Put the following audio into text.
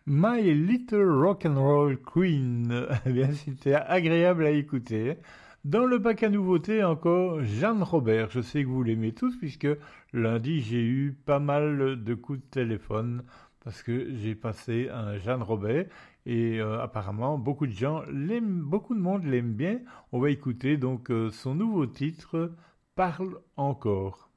My Little Rock and Roll Queen. Eh bien, c'était agréable à écouter. Dans le pack à nouveautés, encore Jeanne Robert. Je sais que vous l'aimez tous puisque lundi, j'ai eu pas mal de coups de téléphone parce que j'ai passé un Jeanne Robert et apparemment, beaucoup de gens l'aiment, beaucoup de monde l'aime bien. On va écouter donc son nouveau titre, Parle encore.